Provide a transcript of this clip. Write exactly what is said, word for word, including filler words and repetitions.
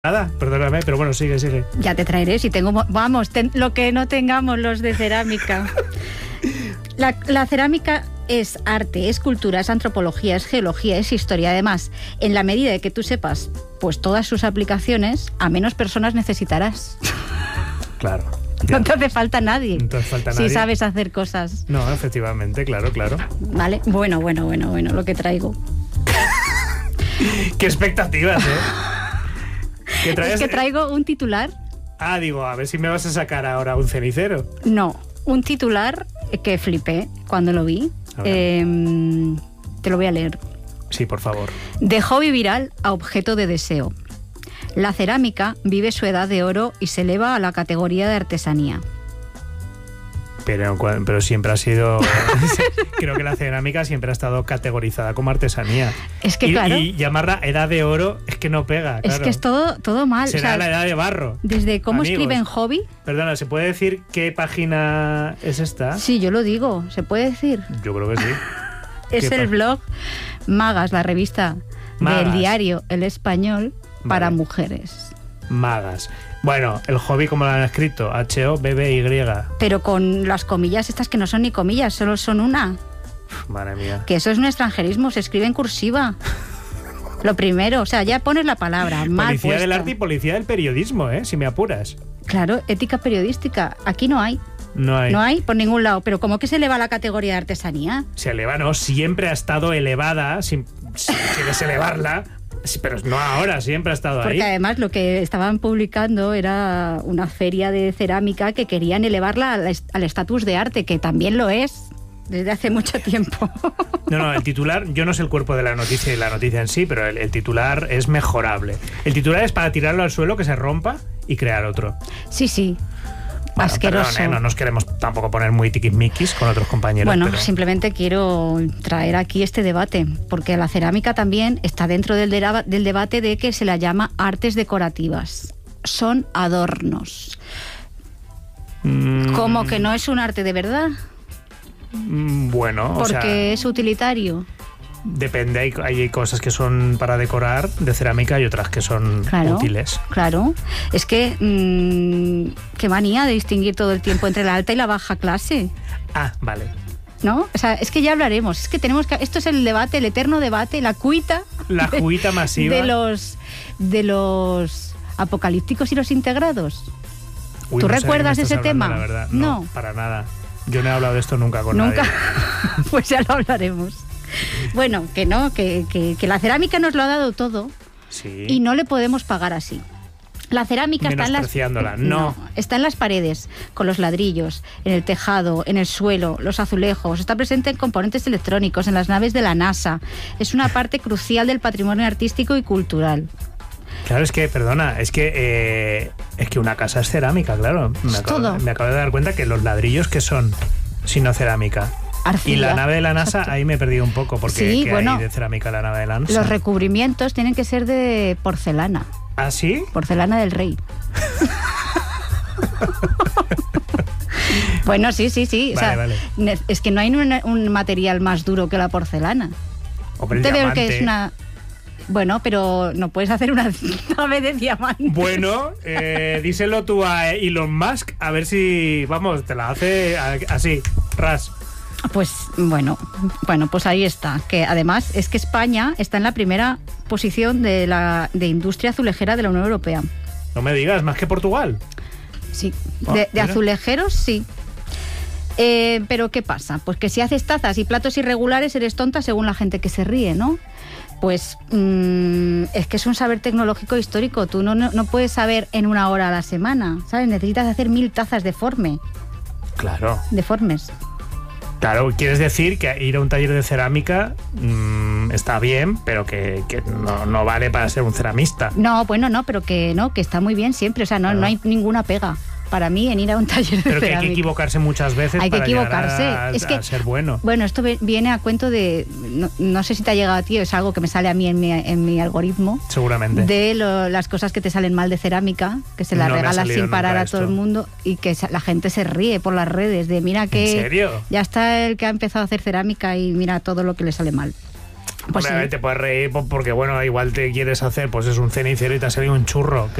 Nada, perdóname, pero bueno, sigue, sigue. Ya te traeré, si tengo... Vamos, ten, lo que no tengamos los de cerámica. La, la cerámica es arte, es cultura, es antropología, es geología, es historia. Además, en la medida de que tú sepas pues todas sus aplicaciones, a menos personas necesitarás. Claro. Ya. No te hace falta nadie. No te hace falta nadie. Si sabes hacer cosas. No, efectivamente, claro, claro. Vale, bueno, bueno, bueno, bueno, lo que traigo. Qué expectativas, ¿eh? ¿Qué traes? Es que traigo un titular. Ah, digo, a ver si me vas a sacar ahora un cenicero. No, un titular que flipé cuando lo vi. Eh, te lo voy a leer. Sí, por favor. De hobby viral a objeto de deseo. La cerámica vive su edad de oro y se eleva a la categoría de artesanía. Pero, pero siempre ha sido... Creo que la cerámica siempre ha estado categorizada como artesanía. Es que y, claro... Y llamarla edad de oro es que no pega, claro. Es que es todo, todo mal. Será o sea, la edad de barro. Desde cómo amigos. Escriben hobby... Perdona, ¿se puede decir qué página es esta? Sí, yo lo digo. ¿Se puede decir? Yo creo que sí. Es el blog Magas, la revista Magas. Del diario El Español para vale. Mujeres. Magas. Bueno, el hobby como lo han escrito, H O B B Y. Pero con las comillas estas que no son ni comillas, solo son una. Uf, madre mía. Que eso es un extranjerismo, se escribe en cursiva. Lo primero, o sea, ya pones la palabra mal Policía puesta. del arte y policía del periodismo, ¿eh? Si me apuras. Claro, ética periodística. Aquí no hay. No hay. No hay por ningún lado. Pero ¿cómo que se eleva la categoría de artesanía? Se eleva, no, siempre ha estado elevada, si, si quieres elevarla... Sí, pero no ahora, siempre ha estado Porque ahí. Porque además lo que estaban publicando era una feria de cerámica que querían elevarla al estatus de arte, que también lo es desde hace mucho tiempo. No, no, el titular, yo no sé el cuerpo de la noticia y la noticia en sí, pero el, el titular es mejorable. El titular es para tirarlo al suelo, que se rompa y crear otro. Sí, sí. Bueno, asqueroso. Perdón, ¿eh? No nos queremos tampoco poner muy tiquismiquis con otros compañeros. Bueno, pero... simplemente quiero traer aquí este debate, porque la cerámica también está dentro del, de- del debate de que se la llama artes decorativas. Son adornos. Mm, ¿Cómo que no es un arte de verdad? Mm, bueno, Porque o sea, es utilitario. Depende, hay, hay cosas que son para decorar de cerámica y otras que son Claro, útiles. claro. Es que mmm, qué manía de distinguir todo el tiempo entre la alta y la baja clase, Ah, vale. ¿no? O sea, es que ya hablaremos. Es que tenemos que esto es el debate, el eterno debate, la cuita, La de- juguita masiva. de los de los apocalípticos y los integrados. Uy, ¿Tú no sé de qué recuerdas me estás ese hablando, tema? la verdad. No. No, para nada. Yo no he hablado de esto nunca con Nunca. nadie. Pues ya lo hablaremos. Bueno, que no, que, que, que la cerámica nos lo ha dado todo Sí. y no le podemos pagar así. La cerámica está en las Menospreciándola, no. está en las paredes, con los ladrillos, en el tejado, en el suelo, los azulejos, está presente en componentes electrónicos, en las naves de la NASA. Es una parte crucial del patrimonio artístico y cultural. Claro, es que, perdona, es que eh, es que una casa es cerámica, claro. Me Es acabo, todo. me acabo de dar cuenta que los ladrillos que son, sino cerámica. Arcilla. Y la nave de la NASA, Exacto. ahí me he perdido un poco, porque Sí, ¿qué bueno, hay de cerámica la nave de la NASA? Los recubrimientos tienen que ser de porcelana, ¿Ah, sí? porcelana del rey. Bueno, sí, sí, sí. O Vale, sea, vale. ne- es que no hay un, un material más duro que la porcelana. Hombre, el Te veo diamante. que es una... Bueno, pero no puedes hacer una nave de diamante. Bueno, eh, díselo tú a Elon Musk, a ver si, vamos, te la hace a- así, ras. Pues bueno, bueno, pues ahí está. Que además es que España está en la primera posición de la de industria azulejera de la Unión Europea. No me digas, más que Portugal. Sí, Ah, de, de mira. azulejeros sí. Eh, pero ¿qué pasa? Pues que si haces tazas y platos irregulares eres tonta según la gente que se ríe, ¿no? Pues mmm, es que es un saber tecnológico histórico. Tú no, no, no puedes saber en una hora a la semana, ¿sabes? Necesitas hacer mil tazas deforme, Claro. deformes. Claro, quieres decir que ir a un taller de cerámica mmm, está bien, pero que, que no, no vale para ser un ceramista. No, bueno, no, pero que no, que está muy bien siempre. O sea, no, Claro. no hay ninguna pega para mí en ir a un taller de Pero que hay cerámica. que equivocarse muchas veces Hay que para llegar equivocarse. a, Es que- a ser bueno. Bueno, esto ve- viene a cuento de... No, no sé si te ha llegado a ti, es algo que me sale a mí en mi, en mi algoritmo. Seguramente. De lo- las cosas que te salen mal de cerámica, que se las No me ha regalas salido sin parar nunca a todo esto. el mundo y que sa- la gente se ríe por las redes de mira que... ¿En serio? Ya está el que ha empezado a hacer cerámica y mira todo lo que le sale mal. Pues Hombre, sí. te puedes reír porque, bueno, igual te quieres hacer, pues es un cenicero y te ha salido un churro.